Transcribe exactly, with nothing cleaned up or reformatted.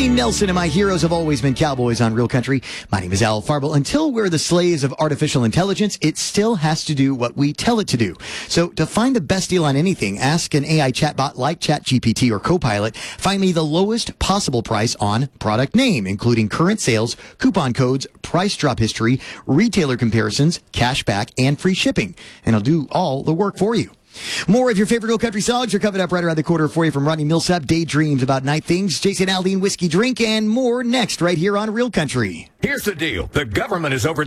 Willie Nelson and my heroes have always been cowboys on Real Country. My name is Al Farble. Until we're the slaves of artificial intelligence, it still has to do what we tell it to do. So to find the best deal on anything, ask an A I chatbot like ChatGPT or Copilot. Find me the lowest possible price on product name, including current sales, coupon codes, price drop history, retailer comparisons, cashback, and free shipping. And I'll do all the work for you. More of your favorite Real Country songs are coming up right around the corner for you from Rodney Millsap, Daydreams About Night Things, Jason Aldean, Whiskey Drink, and more next right here on Real Country. Here's the deal. The government is over